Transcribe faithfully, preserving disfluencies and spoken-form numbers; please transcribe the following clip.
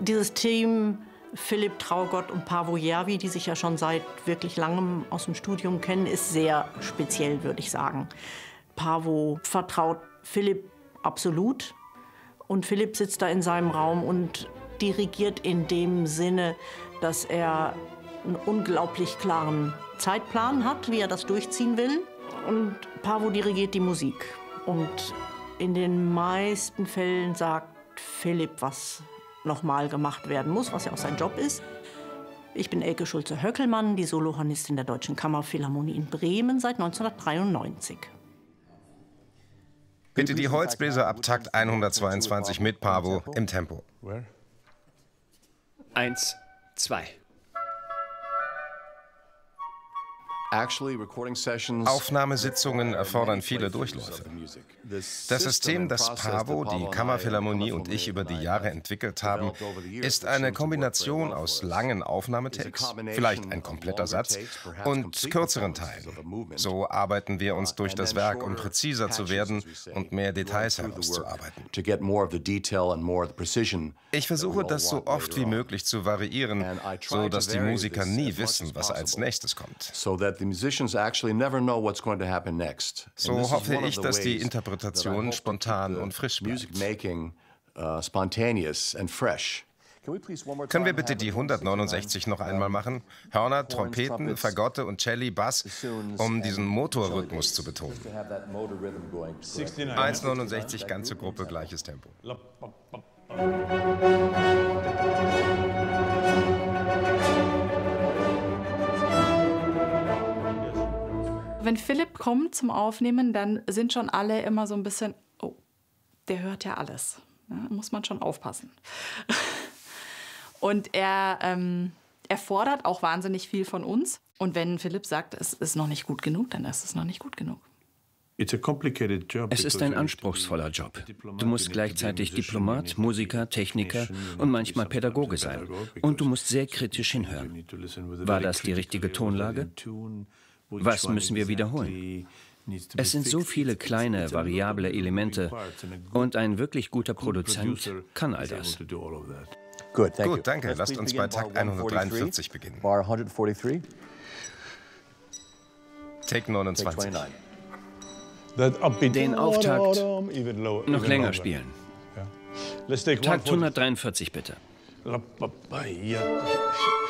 Dieses Team Philipp Traugott und Paavo Järvi, die sich ja schon seit wirklich langem aus dem Studium kennen, ist sehr speziell, würde ich sagen. Paavo vertraut Philipp absolut und Philipp sitzt da in seinem Raum und dirigiert in dem Sinne, dass er einen unglaublich klaren Zeitplan hat, wie er das durchziehen will. Und Paavo dirigiert die Musik. Und in den meisten Fällen sagt Philipp, was nochmal gemacht werden muss, was ja auch sein Job ist. Ich bin Elke Schulze-Höckelmann, die Solohornistin der Deutschen Kammerphilharmonie in Bremen seit neunzehnhundertdreiundneunzig. Bitte die Holzbläser ab Takt hundertzweiundzwanzig mit Paavo im Tempo. Eins, zwei. Aufnahmesitzungen erfordern viele Durchläufe. Das System, das Paavo, die Kammerphilharmonie und ich über die Jahre entwickelt haben, ist eine Kombination aus langen Aufnahmetakes, vielleicht ein kompletter Satz, und kürzeren Teilen. So arbeiten wir uns durch das Werk, um präziser zu werden und mehr Details herauszuarbeiten. Ich versuche, das so oft wie möglich zu variieren, so dass die Musiker nie wissen, was als nächstes kommt. So hoffe ich, dass die Interpretation spontan und frisch bleibt. Können wir bitte die hundertneunundsechzig noch einmal machen? Hörner, Trompeten, Fagotte und Celli, Bass, um diesen Motorrhythmus zu betonen. eins neunundsechzig, ganze Gruppe, gleiches Tempo. Wenn Philipp kommt zum Aufnehmen, dann sind schon alle immer so ein bisschen, oh, der hört ja alles. Da muss man schon aufpassen. Und er, ähm, er fordert auch wahnsinnig viel von uns. Und wenn Philipp sagt, es ist noch nicht gut genug, dann ist es noch nicht gut genug. Es ist ein anspruchsvoller Job. Du musst gleichzeitig Diplomat, Musiker, Techniker und manchmal Pädagoge sein. Und du musst sehr kritisch hinhören. War das die richtige Tonlage? Was müssen wir wiederholen? Es sind so viele kleine, variable Elemente. Und ein wirklich guter Produzent kann all das. Gut, danke. Lasst uns bei Takt hundertdreiundvierzig beginnen. Take neunundzwanzig. Den Auftakt noch länger spielen. Takt hundertdreiundvierzig, bitte.